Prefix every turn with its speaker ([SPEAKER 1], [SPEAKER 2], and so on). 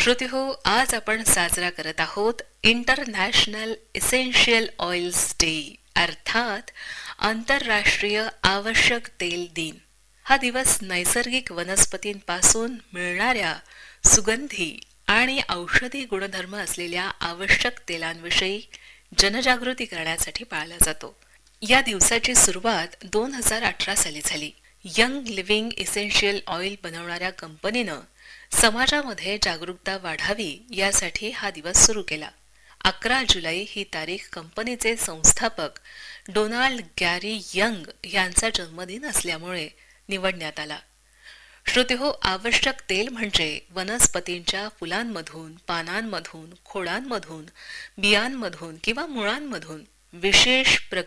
[SPEAKER 1] श्रोतेहो, आज आपण साजरा करत आहोत इंटरनॅशनल इसेन्शियल ऑइल्स डे, अर्थात आंतरराष्ट्रीय आवश्यक तेल दिन. हा दिवस नैसर्गिक वनस्पतींपासून मिळणाऱ्या सुगंधी आणि औषधी गुणधर्म असलेल्या आवश्यक तेलांविषयी जनजागृती करण्यासाठी पाळला जातो. या दिवसाची सुरुवात 2018 साली झाली. यंग लिव्हिंग इसेन्शियल ऑइल बनवणाऱ्या कंपनीनं समाजामध्ये जागरूकता वाढावी यासाठी हा दिवस सुरू केला. 11 जुलै ही तारीख कंपनीचे संस्थापक डोनाल्ड गॅरी यंग यांचा जन्मदिन असल्यामुळे निवडण्यात आला. श्रोतेहो, आवश्यक तेल म्हणजे वनस्पतींच्या फुलांमधून, पानांमधून, खोडांमधून, बियांमधून किंवा मुळांमधून विशेष